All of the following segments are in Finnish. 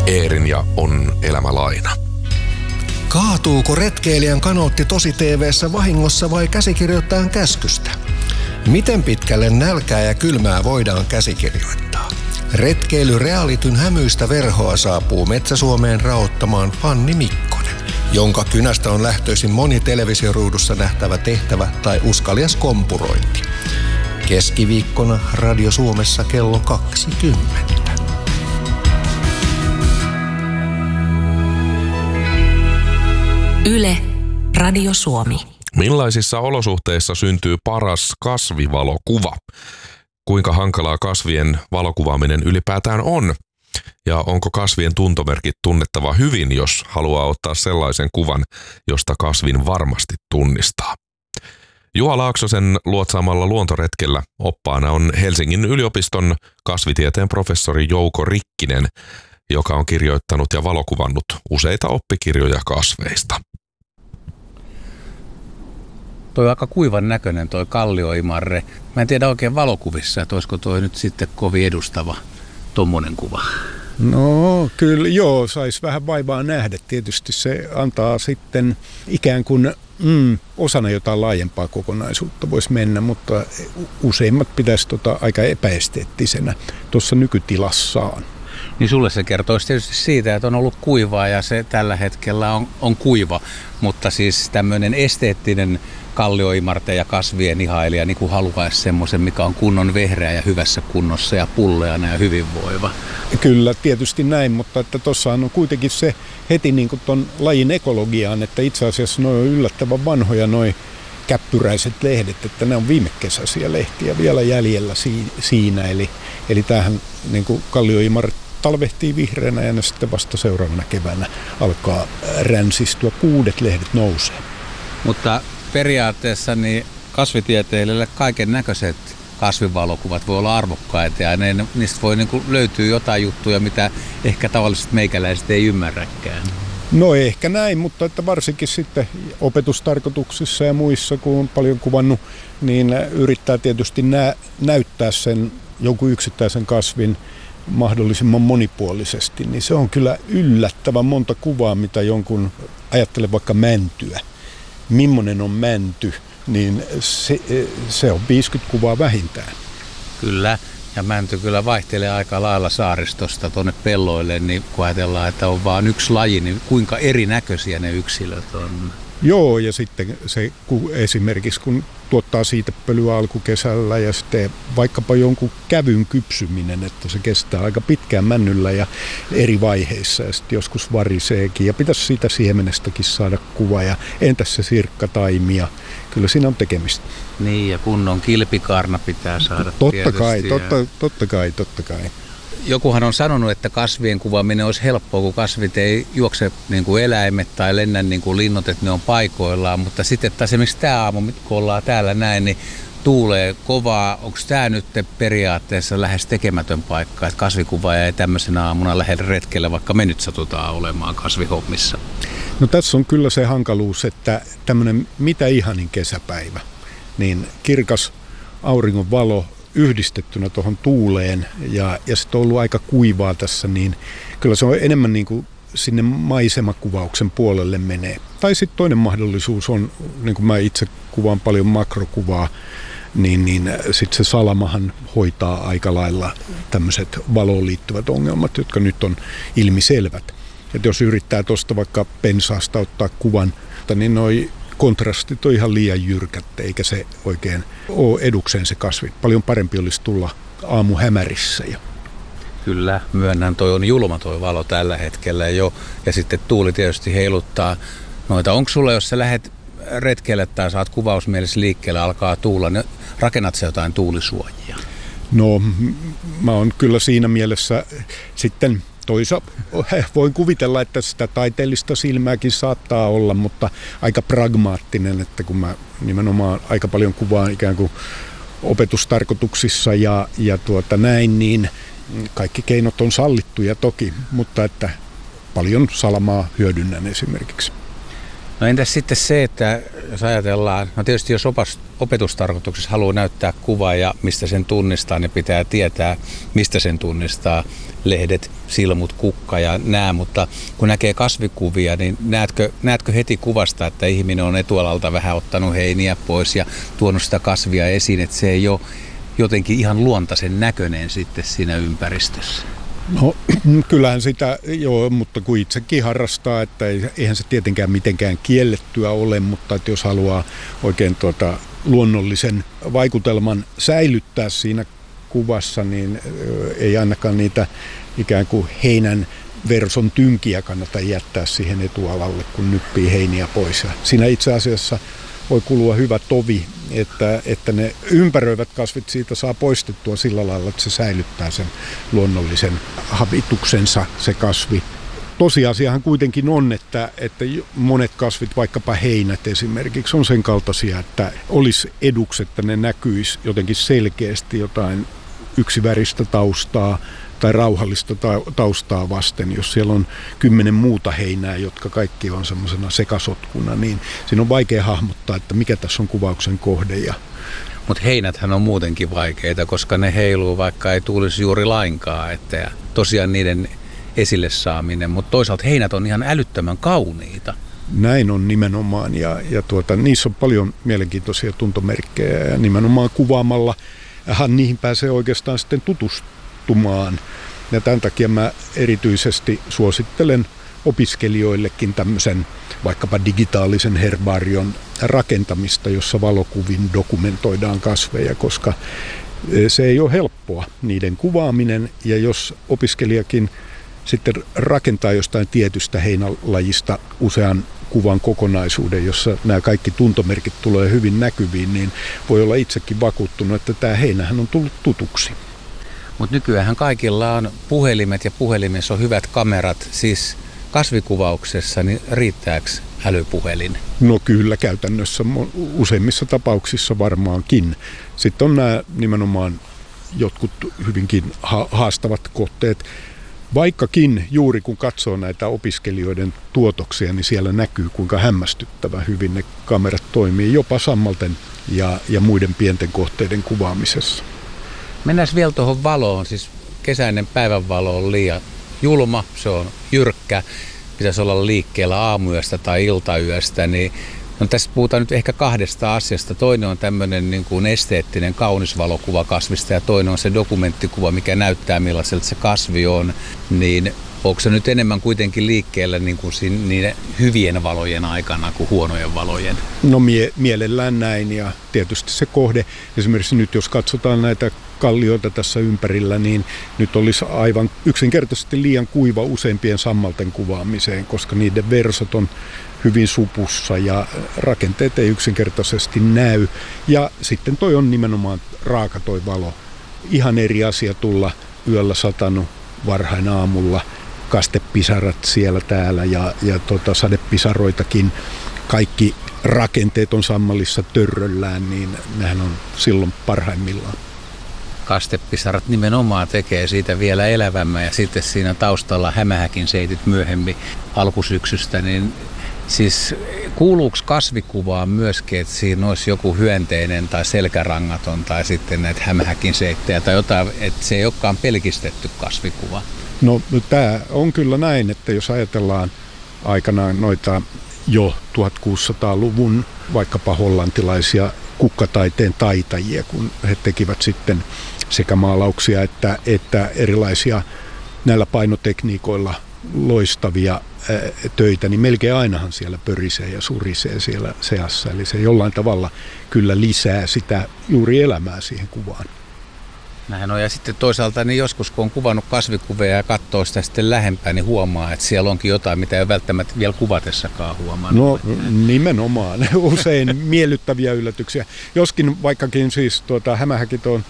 Eerin ja On elämä laina. Kaatuuko retkeilijän kanootti tosi TV:ssä vahingossa vai käsikirjoittajan käskystä? Miten pitkälle nälkää ja kylmää voidaan käsikirjoittaa? Retkeilyrealityn hämyistä verhoa saapuu Metsä-Suomeen raottamaan Fanni Mikkonen, jonka kynästä on lähtöisin moni televisioruudussa nähtävä tehtävä tai uskalias kompurointi. Keskiviikkona Radio Suomessa kello 20. Yle, Radio Suomi. Millaisissa olosuhteissa syntyy paras kasvivalokuva? Kuinka hankalaa kasvien valokuvaaminen ylipäätään on? Ja onko kasvien tuntomerkit tunnettava hyvin, jos haluaa ottaa sellaisen kuvan, josta kasvin varmasti tunnistaa? Juha Laaksosen luotsaamalla luontoretkellä oppaana on Helsingin yliopiston kasvitieteen professori Jouko Rikkinen, joka on kirjoittanut ja valokuvannut useita oppikirjoja kasveista. Toi on aika kuivan näköinen toi kallioimarre. Mä en tiedä oikein valokuvissa, että olisiko toi nyt sitten kovin edustava tommonen kuva. No kyllä joo, saisi vähän vaivaa nähdä. Tietysti se antaa sitten ikään kuin osana jotain laajempaa kokonaisuutta voisi mennä, mutta useimmat pitäisi aika epäesteettisenä tuossa nykytilassaan. Niin sulle se kertoisi tietysti siitä, että on ollut kuivaa ja se tällä hetkellä on kuiva, mutta siis tämmöinen esteettinen kallioimarte ja kasvien ihailija niin kuin haluaisi semmoisen, mikä on kunnon vehreä ja hyvässä kunnossa ja pulleana ja hyvinvoiva. Kyllä, tietysti näin, mutta että tossahan on kuitenkin se heti niin kuin ton lajin ekologiaan, että itse asiassa ne on yllättävän vanhoja noi käppyräiset lehdet, että ne on viime kesäisiä lehtiä vielä jäljellä siinä, eli tämähän niin kuin kallioimarte talvehtii vihreänä ja ne sitten vasta seuraavana keväänä alkaa ränsistyä. Uudet lehdet nousee. Mutta periaatteessa niin kasvitieteilijöille kaiken näköiset kasvivalokuvat voi olla arvokkaita ja niistä voi niin kuin löytyä jotain juttuja, mitä ehkä tavalliset meikäläiset ei ymmärräkään. No ehkä näin, mutta että varsinkin sitten opetustarkoituksissa ja muissa, kun on paljon kuvannut, niin yrittää tietysti näyttää sen jonkun yksittäisen kasvin mahdollisimman monipuolisesti, niin se on kyllä yllättävän monta kuvaa, mitä jonkun ajattele vaikka mäntyä. Millainen on mänty, niin se on 50 kuvaa vähintään. Kyllä, ja mänty kyllä vaihtelee aika lailla saaristosta tuonne pelloille, niin kun ajatellaan, että on vain yksi laji, niin kuinka erinäköisiä ne yksilöt on? Joo, ja sitten se esimerkiksi kun tuottaa siitepölyä alkukesällä ja sitten vaikkapa jonkun kävyn kypsyminen, että se kestää aika pitkään männyllä ja eri vaiheissa ja sitten joskus variseekin ja pitäisi siitä siemenestäkin saada kuva ja entäs se sirkkataimia, kyllä siinä on tekemistä. Niin ja kunnon kilpikaarna pitää saada Totta kai. Jokuhan on sanonut, että kasvien kuvaaminen olisi helppoa, kun kasvit ei juokse niin kuin eläimet tai lennä niin kuin linnut, että ne on paikoillaan. Mutta sitten taas esimerkiksi tämä aamu, kun ollaan täällä näin, niin tuulee kovaa. Onko tämä nyt periaatteessa lähes tekemätön paikka, että kasvikuvaaja ei tämmöisenä aamuna lähde retkelle, vaikka me nyt satutaan olemaan kasvihommissa? No tässä on kyllä se hankaluus, että tämmöinen mitä ihanin kesäpäivä, niin kirkas auringon valo yhdistettynä tuohon tuuleen ja sitten on ollut aika kuivaa tässä, niin kyllä se on enemmän niin kuin sinne maisemakuvauksen puolelle menee. Tai sitten toinen mahdollisuus on, niin kuin mä itse kuvaan paljon makrokuvaa, niin sitten se salamahan hoitaa aika lailla tämmöiset valoon liittyvät ongelmat, jotka nyt on ilmiselvät. Että jos yrittää tuosta vaikka pensaasta ottaa kuvan, niin noi kontrastit on ihan liian jyrkät, eikä se oikein ole edukseen se kasvi. Paljon parempi olisi tulla aamuhämärissä. Kyllä, myönnän, toi on julma toi valo tällä hetkellä jo. Ja sitten tuuli tietysti heiluttaa noita. Onko sulla, jos sä lähdet retkelle tai saat kuvausmielessä liikkeelle, alkaa tuulla, niin rakennat sä jotain tuulisuojia? No, mä oon kyllä siinä mielessä sitten voin kuvitella, että sitä taiteellista silmääkin saattaa olla, mutta aika pragmaattinen, että kun mä nimenomaan aika paljon kuvaan ikään kuin opetustarkoituksissa ja näin, niin kaikki keinot on sallittuja toki, mutta että paljon salamaa hyödynnän esimerkiksi. No entäs sitten se, että jos ajatellaan, no tietysti jos opetustarkoituksessa haluaa näyttää kuvaa ja mistä sen tunnistaa, niin pitää tietää, mistä sen tunnistaa, lehdet, silmut, kukka ja nää, mutta kun näkee kasvikuvia, niin näetkö heti kuvasta, että ihminen on etualalta vähän ottanut heiniä pois ja tuonut sitä kasvia esiin, että se ei ole jotenkin ihan luontaisen näköinen sitten siinä ympäristössä? No kyllähän sitä, joo, mutta kun itsekin harrastaa, että eihän se tietenkään mitenkään kiellettyä ole, mutta että jos haluaa oikein luonnollisen vaikutelman säilyttää siinä kuvassa, niin ei ainakaan niitä ikään kuin heinän verson tynkiä kannata jättää siihen etualalle, kun nyppii heiniä pois. Ja siinä itse asiassa voi kulua hyvä tovi, että ne ympäröivät kasvit siitä saa poistettua sillä lailla, että se säilyttää sen luonnollisen habituksensa, se kasvi. Tosiasiahan kuitenkin on, että monet kasvit, vaikkapa heinät esimerkiksi, on sen kaltaisia, että olisi eduksi, että ne näkyisi jotenkin selkeästi jotain yksiväristä taustaa tai rauhallista taustaa vasten. Jos siellä on 10 muuta heinää, jotka kaikki on semmoisena sekasotkuna, niin siinä on vaikea hahmottaa, että mikä tässä on kuvauksen kohde. Mutta heinäthän on muutenkin vaikeita, koska ne heiluu vaikka ei tuulisi juuri lainkaan. Että tosiaan niiden esille saaminen, mutta toisaalta heinät on ihan älyttömän kauniita. Näin on nimenomaan ja niissä on paljon mielenkiintoisia tuntomerkkejä ja nimenomaan kuvaamalla niihin pääsee oikeastaan sitten tutustumaan. Ja tämän takia mä erityisesti suosittelen opiskelijoillekin tämmöisen vaikkapa digitaalisen herbaarion rakentamista, jossa valokuvin dokumentoidaan kasveja, koska se ei ole helppoa niiden kuvaaminen ja jos opiskelijakin sitten rakentaa jostain tietystä heinälajista usean kuvan kokonaisuuden, jossa nämä kaikki tuntomerkit tulee hyvin näkyviin, niin voi olla itsekin vakuuttunut, että tämä heinähän on tullut tutuksi. Mutta nykyään kaikilla on puhelimet ja puhelimessa on hyvät kamerat, siis kasvikuvauksessa, niin riittääkö älypuhelin? No kyllä, käytännössä useimmissa tapauksissa varmaankin. Sitten on nämä nimenomaan jotkut hyvinkin haastavat kohteet. Vaikkakin juuri kun katsoo näitä opiskelijoiden tuotoksia, niin siellä näkyy kuinka hämmästyttävä hyvin ne kamerat toimii jopa sammalten ja muiden pienten kohteiden kuvaamisessa. Mennään vielä tuohon valoon. Siis kesäinen päivänvalo on liian julma, se on jyrkkä. Pitäisi olla liikkeellä aamuyöstä tai iltayöstä. Niin, no tässä puhutaan nyt ehkä kahdesta asiasta. Toinen on tämmöinen niin kuin esteettinen kaunis valokuva kasvista ja toinen on se dokumenttikuva, mikä näyttää millaiselta se kasvi on. Niin onko se nyt enemmän kuitenkin liikkeellä niin kuin niiden hyvien valojen aikana kuin huonojen valojen? No mielellään näin ja tietysti se kohde. Esimerkiksi nyt jos katsotaan näitä kallioita tässä ympärillä, niin nyt olisi aivan yksinkertaisesti liian kuiva useimpien sammalten kuvaamiseen, koska niiden versot on hyvin supussa ja rakenteet ei yksinkertaisesti näy. Ja sitten toi on nimenomaan raaka toi valo. Ihan eri asia tulla yöllä satanut varhain aamulla, kastepisarat siellä täällä ja sadepisaroitakin. Kaikki rakenteet on sammalissa törröllään, niin nehän on silloin parhaimmillaan. Kastepisarat nimenomaan tekee siitä vielä elävämmän ja sitten siinä taustalla hämähäkin seitit myöhemmin alkusyksystä, niin siis kuuluuko kasvikuvaan myöskin, että siinä olisi joku hyönteinen tai selkärangaton tai sitten näitä hämähäkin seittejä tai jotain, että se ei olekaan pelkistetty kasvikuva? No tämä on kyllä näin, että jos ajatellaan aikanaan noita jo 1600-luvun vaikkapa hollantilaisia kukkataiteen taitajia, kun he tekivät sitten sekä maalauksia että erilaisia näillä painotekniikoilla loistavia töitä, niin melkein ainahan siellä pörisee ja surisee siellä seassa. Eli se jollain tavalla kyllä lisää sitä juuri elämää siihen kuvaan. Näin on. Ja sitten toisaalta niin joskus kun on kuvannut kasvikuvia ja katsoo sitä sitten lähempää, niin huomaa, että siellä onkin jotain, mitä ei ole välttämättä vielä kuvatessakaan huomannut. No nimenomaan. Usein miellyttäviä yllätyksiä. Joskin vaikkakin siis hämähäkit on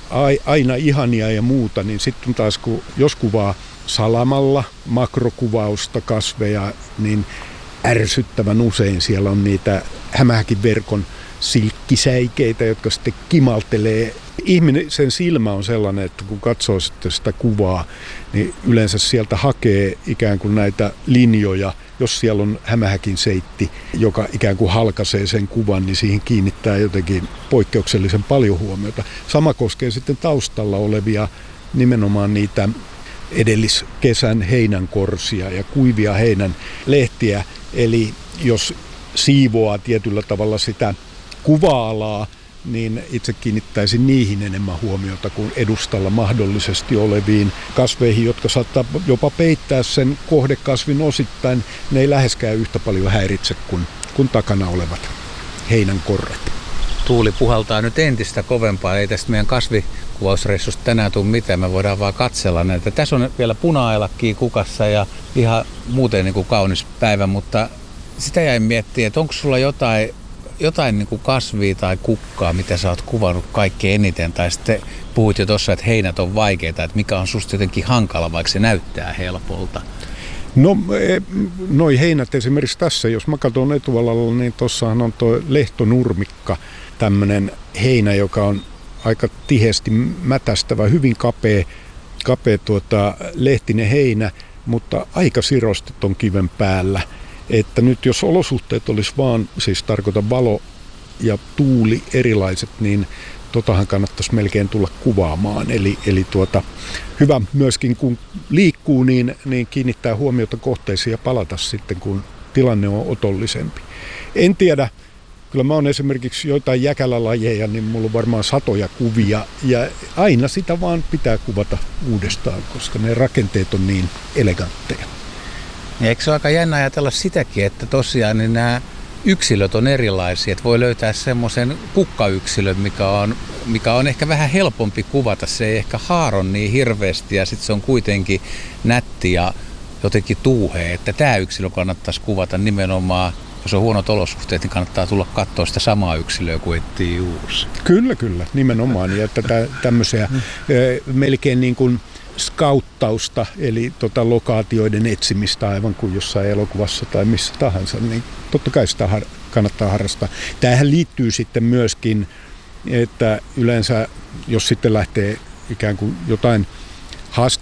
aina ihania ja muuta, niin sitten taas jos kuvaa salamalla makrokuvausta kasveja, niin ärsyttävän usein siellä on niitä hämähäkin verkon silkkisäikeitä, jotka sitten kimaltelee. Ihmisen silmä on sellainen, että kun katsoo sitten sitä kuvaa, niin yleensä sieltä hakee ikään kuin näitä linjoja. Jos siellä on hämähäkin seitti, joka ikään kuin halkaisee sen kuvan, niin siihen kiinnittää jotenkin poikkeuksellisen paljon huomiota. Sama koskee sitten taustalla olevia nimenomaan niitä edelliskesän heinänkorsia ja kuivia heinän lehtiä. Eli jos siivoaa tietyllä tavalla sitä kuva-alaa, niin itse kiinnittäisin niihin enemmän huomiota kuin edustalla mahdollisesti oleviin kasveihin, jotka saattaa jopa peittää sen kohdekasvin osittain. Ne ei läheskään yhtä paljon häiritse kuin takana olevat heinänkorret. Tuuli puhaltaa nyt entistä kovempaa. Ei tästä meidän kasvikuvausreissusta tänään tule mitään. Me voidaan vaan katsella näitä. Tässä on vielä puna-ailakkia kukassa ja ihan muuten niin kuin kaunis päivä, mutta sitä jäin miettimään, että onko sulla jotain niin kuin kasvia tai kukkaa, mitä sä oot kuvannut kaikkein eniten, tai sitten puhuit jo tuossa, että heinät on vaikeita, että mikä on susta jotenkin hankala, vaikka se näyttää helpolta? No, noi heinät esimerkiksi tässä, jos mä katson etualalla, niin tossahan on tuo lehtonurmikka, tämmöinen heinä, joka on aika tiheästi mätästävä, hyvin kapea lehtinen heinä, mutta aika sirosti ton kiven päällä. Että nyt jos olosuhteet olisi vaan, siis tarkoitan valo ja tuuli erilaiset, niin totahan kannattaisi melkein tulla kuvaamaan. Eli hyvä myöskin kun liikkuu, niin kiinnittää huomiota kohteisiin ja palata sitten, kun tilanne on otollisempi. En tiedä, kyllä mä oon esimerkiksi joitain jäkälälajeja, niin mulla on varmaan satoja kuvia ja aina sitä vaan pitää kuvata uudestaan, koska ne rakenteet on niin elegantteja. Ja eikö se ole aika jännä ajatella sitäkin, että tosiaan niin nämä yksilöt on erilaisia, että voi löytää semmoisen kukkayksilön, mikä on ehkä vähän helpompi kuvata, se ei ehkä haaro niin hirveästi ja sitten se on kuitenkin nätti ja jotenkin tuuhea, että tämä yksilö kannattaisi kuvata nimenomaan, jos on huonot olosuhteet, niin kannattaa tulla katsoa sitä samaa yksilöä kuin etsii uusi. Kyllä, nimenomaan, ja että tämmöisiä melkein niin kuin skauttausta, eli lokaatioiden etsimistä aivan kuin jossain elokuvassa tai missä tahansa, niin totta kai sitä kannattaa harrastaa. Tämähän liittyy sitten myöskin, että yleensä jos sitten lähtee ikään kuin jotain